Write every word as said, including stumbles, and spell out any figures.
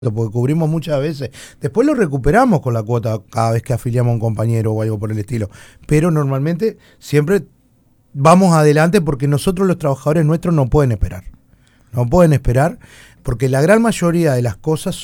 porque cubrimos muchas veces. Después lo recuperamos con la cuota cada vez que afiliamos a un compañero o algo por el estilo. Pero normalmente siempre vamos adelante porque nosotros los trabajadores nuestros no pueden esperar. No pueden esperar porque la gran mayoría de las cosas